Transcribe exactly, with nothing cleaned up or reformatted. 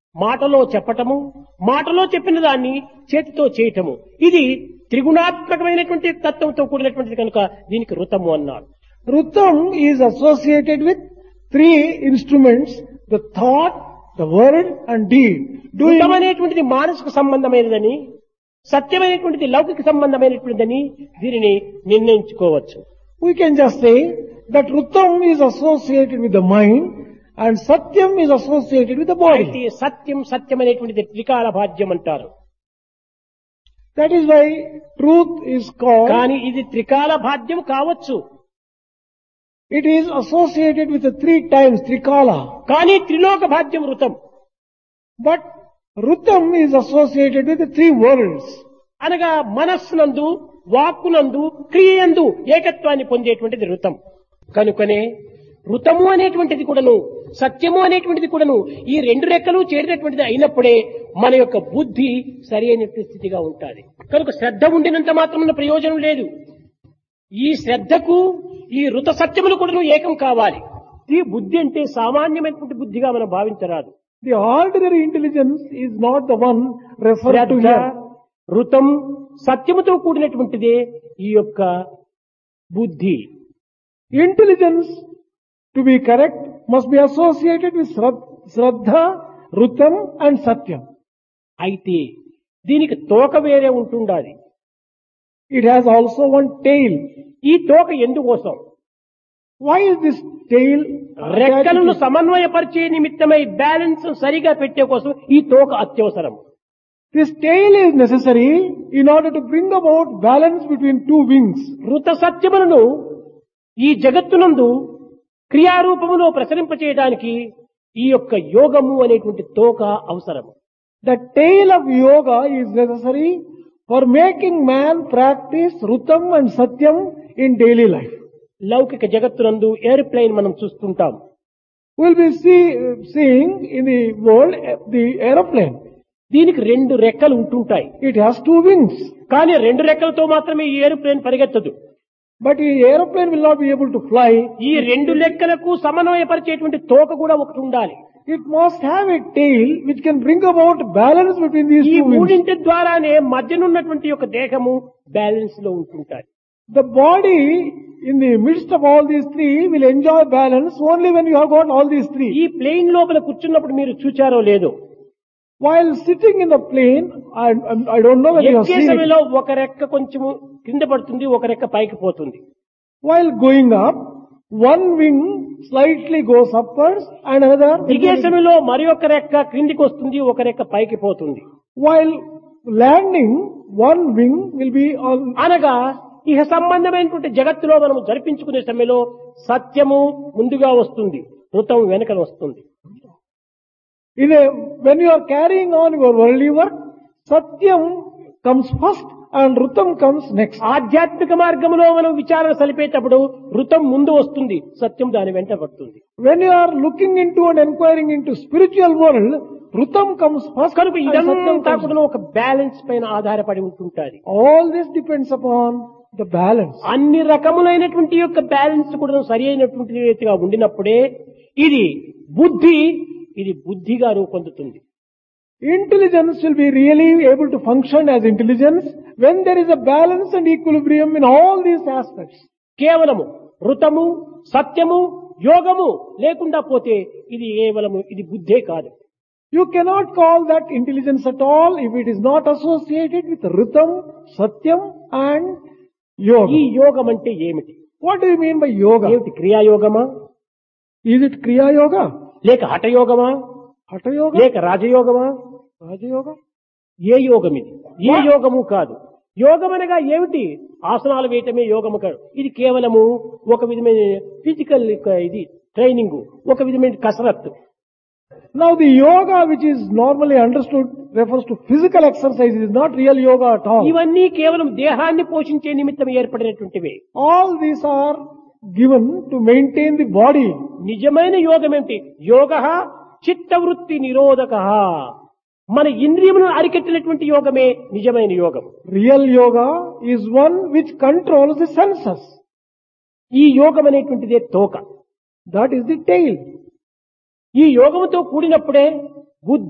మాటలో చెప్పటము, మాటలో చెప్పిన దాన్ని చేతితో చేయటము, ఇది త్రిగుణాత్మకమైనటువంటి తత్వంతో కూడినటువంటిది కనుక దీనికి ఋతము అన్నారు. Rutam is associated with three instruments, the thought, the word and deed. ఋతం అనేటువంటిది మానసిక సంబంధమైనదని, సత్యమైనటువంటిది లౌకిక సంబంధమైనటువంటిదని దీనిని నిర్ణయించుకోవచ్చు. We can just say that Rutam is associated with the mind and Satyam is associated with the అయితే body. సత్యం సత్యం అనేటువంటిది త్రికాల భాగ్యం అంటారు. That is why truth is called, కానీ ఇది త్రికాల భాగ్యం కావచ్చు, it is associated with the three times, Trikala. కానీ త్రిలోక భాగ్యం ఋతం. But Rutam is associated with the three worlds. అనగా మనస్సునందు, వాక్కునందు, క్రియయందు ఏకత్వాన్ని పొందేటువంటిది ఋతం. కనుకనే ఋతము అనేటువంటిది కూడాను, సత్యము అనేటువంటిది కూడాను ఈ రెండు రెక్కలు చేరినటువంటిది అయినప్పుడే మన యొక్క బుద్ధి సరి అయినటువంటి స్థితిగా ఉంటుంది. కనుక శ్రద్ధ ఉండినంత మాత్రమున ప్రయోజనం లేదు. ఈ శ్రద్ధకు ఈ ఋత సత్యములు కూడాను ఏకం కావాలి. ఈ బుద్ధి అంటే సామాన్యమైనటువంటి బుద్ధిగా మనం భావించరాదు. The ordinary intelligence is not the one referred to Shraddha, here. ఋతం, సత్యముతో కూడినటువంటిదే ఈ యొక్క బుద్ధి. Intelligence, to be correct, must be associated with Shrad- Shraddha, Rutam and Satyam. అయితే దీనికి తోక వేరే ఉంటుండాలి. It has also one tail. ఈ తోక ఎందుకోసం? Why is this tail? రెక్కలను సమన్వయపరిచే నిమిత్తమై బ్యాలెన్స్ సరిగా పెట్టే కోసం ఈ తోక అత్యవసరం. This tail is necessary in order to bring about balance between two wings. ఋత సత్యములను ఈ జగత్తునందు క్రియారూపములో ప్రసరింపచేయడానికి ఈ యొక్క యోగము అనేటువంటి తోక అవసరము. The tail of yoga is necessary for making man practice Rutam and Satyam in daily life. లౌకిక జగత్తునందు ఏరోప్లేన్ మనం చూస్తుంటాం. We'll be see, seeing in the world uh, the aeroplane. దీనికి రెండు రెక్కలు ఉంటుంటాయి. It has two wings. కానీ రెండు రెక్కలతో మాత్రమే ఈ aeroplane పరిగెత్తదు. But the aeroplane will not be able to fly. ఈ రెండు లెక్కలకు సమన్వయపరిచేటువంటి తోక కూడా ఒకటి ఉండాలి. It must have a tail which can bring about balance between these ఈ two wings. మూడింటి ద్వారానే మధ్యనున్నటువంటి యొక్క దేహము బ్యాలెన్స్ లో ఉంటుంటాయి. The body in the midst of all these three will enjoy balance only when you have got all these three. ఈ plane లోపల కూర్చున్నప్పుడు మీరు చూచారో లేదో, While sitting in the plane, I, I- I don't know whether you have ఎక్కే seen it. సమయంలో ఒక రెక్క కొంచెము కింద పడుతుంది, ఒక రెక్క పైకి పోతుంది. While going up, one wing slightly goes upwards and another. దిగే సమయంలో మరి ఒక రెక్క క్రిందికి వస్తుంది, ఒక రెక్క పైకి పోతుంది. While landing, one wing will be on. అనగా ఇహ సంబంధమైనటువంటి జగత్తులో మనం జరిపించుకునే సమయంలో సత్యము ముందుగా వస్తుంది, ఋతం వెనకన వస్తుంది. In a, when you are carrying on your worldly work, Satyam comes first and Rutam comes next. ఆధ్యాత్మిక మార్గంలో మనం విచారణ సలిపేటప్పుడు ఋతం ముందు వస్తుంది, సత్యం దాని వెంట పడుతుంది. When you are looking into and inquiring into spiritual world, Rutam comes first కనుక and Satyam ఇదంతా comes. కూడా ఒక బ్యాలెన్స్ పైన ఆధారపడి ఉంటుంటాది. All this depends upon the balance. అన్ని రకములైనటువంటి యొక్క బ్యాలెన్స్ కూడా సరి అయినటువంటి రీతిగా ఉండినప్పుడే ఇది బుద్ధి, ఇది బుద్ధిగా రూపొందుతుంది. Intelligence will be really able to function as intelligence when there is a balance and equilibrium in all these aspects. కేవలము ఋతము, సత్యము, యోగము లేకుండా పోతే ఇది కేవలము ఇది బుద్ధే కాదు. You cannot call that intelligence at all if it is not associated with Ritam, Satyam and ఈ Yoga. యోగం అంటే ఏమిటి? What do you mean by yoga? ఏమిటి? క్రియాయోగమా, Is it Kriya Yoga? లేక హఠయోగమా, Hatha Yoga? లేక రాజయోగమా? Raja Yoga? ఏ యోగం ఇది? ఏ యోగము కాదు. యోగం అనగా ఏమిటి? ఆసనాలు వేయటమే యోగము కాదు. ఇది కేవలము ఒక విధమైన ఫిజికల్ ఇది ట్రైనింగ్, ఒక విధమైన కసరత్తు. Now the yoga which is normally understood refers to physical exercise. It is not real yoga at all. ఇవన్నీ కేవలం దేహాన్ని పోషించే నిమిత్తం ఏర్పడినటువంటివే. All these are given to maintain the body. నిజమైన యోగం ఏమిటి? యోగ చిత్తవృత్తి నిరోధక. మన ఇంద్రియములను అరికెట్టినటువంటి యోగమే నిజమైన యోగం. Real yoga is one which controls the senses. ఈ యోగం అనేటువంటిదే తోక. That is the tail. ఈ యోగముతో కూడినప్పుడే బుద్ధి